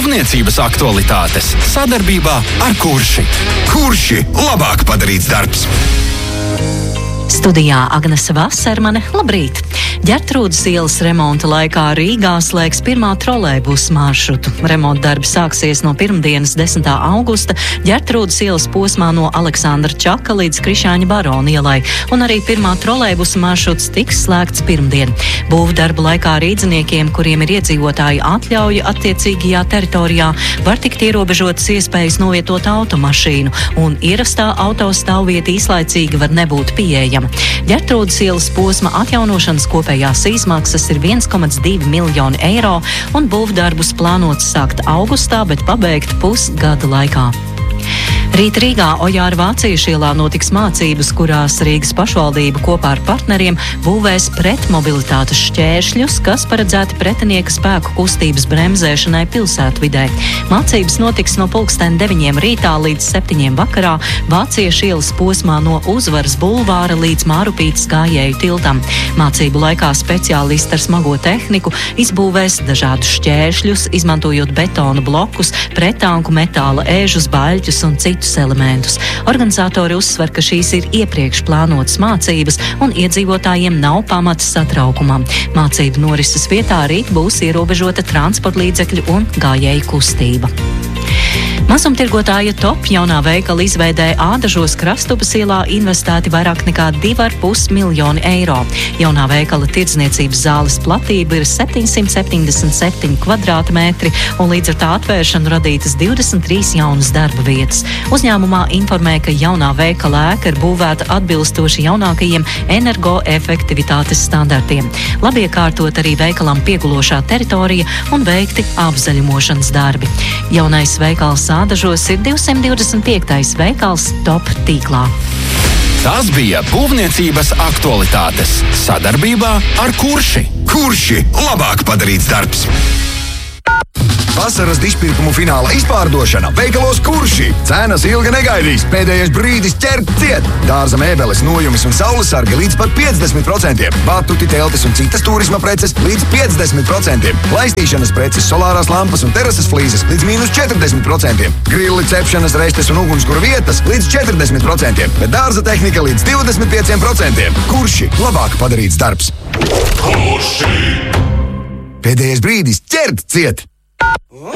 Būvniecības aktualitātes sadarbībā ar Kurši. Kurši – labāk padarīts darbs. Studijā Agnese Vasermane, labrīt! Ģertrūdes ielas remonta laikā Rīgā slēgs pirmā trolejbusu maršrutu. Remonta darbi sāksies no pirmdienas 10. augusta Ģertrūdes ielas posmā no Aleksandra Čaka līdz Krišāņa Barona ielai, un arī pirmā trolejbusu maršruts tiks slēgts pirmdien. Būvdarbu laikā rīdziniekiem, kuriem ir iedzīvotāju atļauja attiecīgajā teritorijā, var tikt ierobežotas iespējas novietot automašīnu, un ierastā autostāvvieta īslaicīgi var nebūt pieejama. Ģertrūdes ielas posma atjaunošanas kopējās izmaksas ir 1,2 miljoni eiro, un būvdarbus plānots sākt augustā, bet pabeigt pusgada laikā. Rīt Rīgā Ojāra Vāciešu ielā notiks mācības, kurās Rīgas pašvaldība kopā ar partneriem būvēs pretmobilitātes šķēršļus, kas paredzēti pretinieka spēku kustības bremzēšanai pilsētvidē. Mācības notiks no 9:00 rītā līdz 7:00 vakarā Vāciešu ielas posmā no Uzvaras bulvāra līdz Mārupītes gājēju tiltam. Mācību laikā speciālisti ar smago tehniku izbūvēs dažādus šķēršļus, izmantojot betona blokus, prettanku metāla ēžus, baļķus un citus elementus. Organizatori uzsver, ka šīs ir iepriekš plānotas mācības un iedzīvotājiem nav pamata satraukumam. Mācību norises vietā rīt būs ierobežota transporta līdzekļu un gājēju kustība. Mazumtirgotāja Top jaunā veikala izveidē Ādažos Krastupes ielā investēti vairāk nekā 2,5 miljoni eiro. Jaunā veikala tirdzniecības zāles platība ir 777 kvadrātmetri, un līdz ar tā atvēršanu radītas 23 jaunas darba vietas. Uzņēmumā informē, ka jaunā veikala ēka ir būvēta atbilstoši jaunākajiem energoefektivitātes standartiem. Labi iekārtot arī veikalam piegulošā teritorija un veikti apzaļumošanas darbi. Jaunais veikals Ādažos ir 225. veikals Top tīklā. Tas bija būvniecības aktualitātes sadarbībā ar Kurši. Kurši – labāk padarīts darbs. Vasaras dižpirkumu fināla izpārdošana veikalos Kurši. Cenas ilgi negaidīs, pēdējais brīdis ķert ciet. Dārza mēbeles, nojumis un saules sargi līdz pat 50%. Batuti, teltis un citas turisma preces līdz 50%. Laistīšanas preces, solārās lampas un terases flīzes līdz -40%. Grilli, cepšanas restes un ugunskura vietas līdz 40%. Bet dārza tehnika līdz 25%. Kurši – labāk padarīts darbs. Kurši! Pēdējais brīdis ķert ciet.